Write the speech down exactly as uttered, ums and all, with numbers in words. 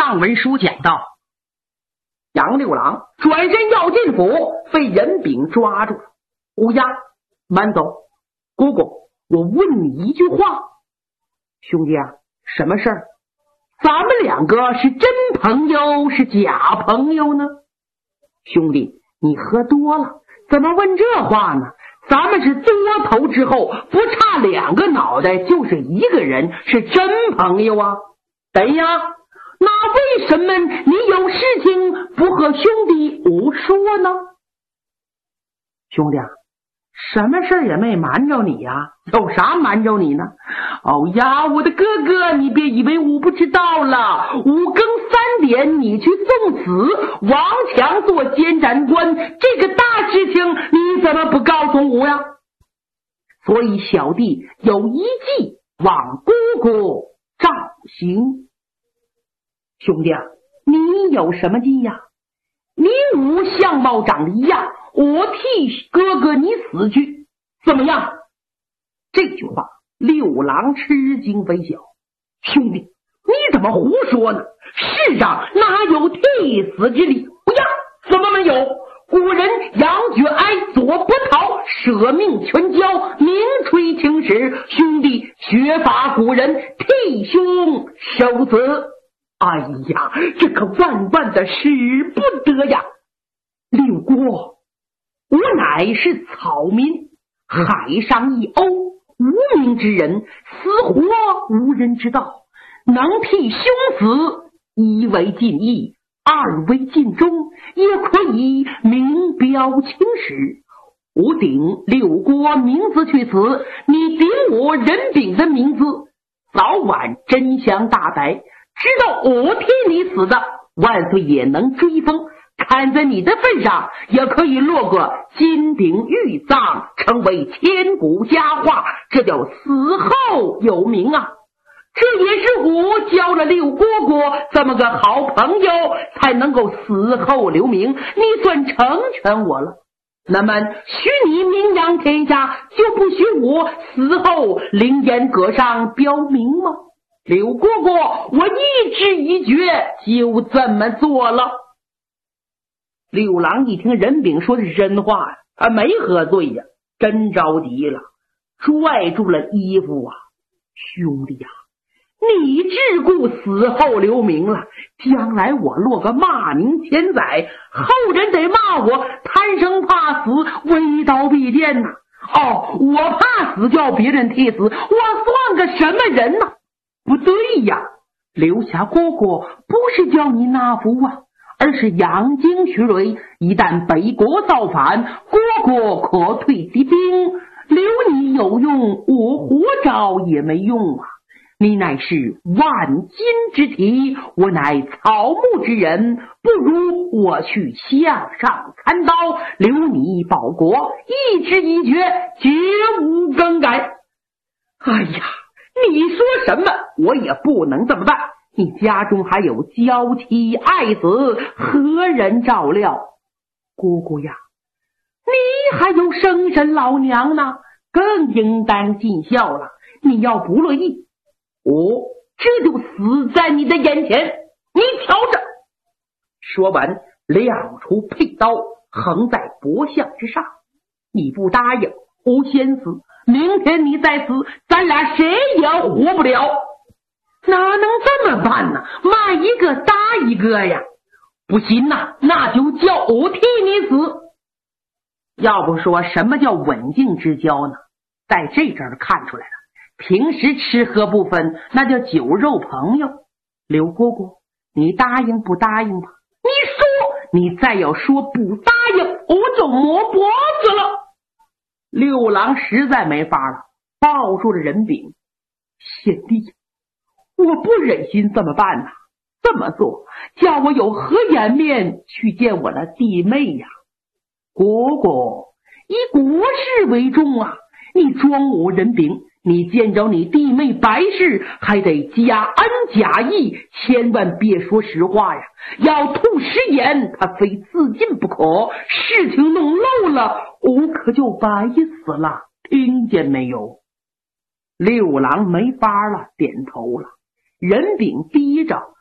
上文书讲到，杨六郎转身要进府，被任炳抓住了。乌鸦，慢走。姑姑，我问你一句话。兄弟啊，什么事儿？咱们两个是真朋友是假朋友呢？兄弟，你喝多了，怎么问这话呢？咱们是多头之后，不差两个脑袋就是一个人，是真朋友啊。对呀，那为什么你有事情不和兄弟我说呢？兄弟啊，什么事也没瞒着你呀、啊，有啥瞒着你呢？哦呀，我的哥哥，你别以为我不知道了。五更三点你去送死，王强做监斩官，这个大事情你怎么不告诉我呀？所以小弟有一计往姑姑照行。兄弟啊，你有什么计呀？你我相貌长得一样，我替哥哥你死去，怎么样？这句话六郎吃惊非小。兄弟，你怎么胡说呢？世上哪有替死之理？不呀，怎么没有？古人杨觉哀左伯桃，舍命全交，名垂青史。兄弟学法古人，替兄受死。哎呀，这可万万的使不得呀！六哥，我乃是草民，海上一鸥，无名之人，死活无人知道。能替兄死，一为尽义，二为尽忠，也可以明标青史。我顶六国名字去死，你顶我任炳的名字，早晚真相大白。知道我替你死的，万岁也能追封，看在你的份上，也可以落个金鼎玉葬，成为千古佳话，这叫死后有名啊！这也是我交了六蝈蝈这么个好朋友，才能够死后留名，你算成全我了。那么许你名扬天下，就不许我死后凌烟阁上标明吗？刘蝈蝈，我一知一觉，就这么做了。六郎一听任炳说的是真话呀，他没喝醉呀，真着急了，拽住了衣服啊，兄弟呀、啊，你只顾死后留名了，将来我落个骂名千载，后人得骂我贪生怕死，为刀必剑呐、啊。哦，我怕死叫别人替死，我算个什么人呢、啊？不对呀，留下蝈蝈不是叫你纳福啊，而是养精蓄锐，一旦北国造反，蝈蝈可退敌兵，留你有用，我活着也没用啊。你乃是万金之体，我乃草木之人，不如我去向上参刀，留你保国，一知一觉，绝无更改。哎呀，你说什么我也不能这么办，你家中还有娇妻爱子，何人照料？姑姑呀，你还有生身老娘呢，更应当尽孝了。你要不乐意，我这就死在你的眼前，你瞧着。说完亮出佩刀，横在脖项之上。你不答应，我先死，明天你再死，咱俩谁也活不了。哪能这么办呢？骂一个打一个呀！不行呐，那就叫我替你死。要不说什么叫稳静之交呢？在这阵儿看出来了，平时吃喝不分，那叫酒肉朋友。刘蝈蝈，你答应不答应吧？你说，你再要说不答应，我就磨脖子了。六郎实在没法了，抱住了任炳。贤弟，我不忍心这么办呐、啊，这么做叫我有何颜面去见我的弟妹呀？蝈蝈，以国事为重啊！你装我任炳，你见着你弟妹白氏，还得假恩假义，千万别说实话呀！要吐实言，他非自尽不可。事情弄漏了，我可就白死了，听见没有？六郎没法了，点头了。任炳逼着